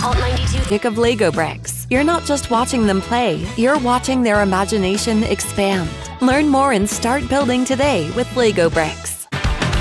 Alt92 of Lego bricks. You're not just watching them play, you're watching their imagination expand. Learn more and start building today with Lego bricks.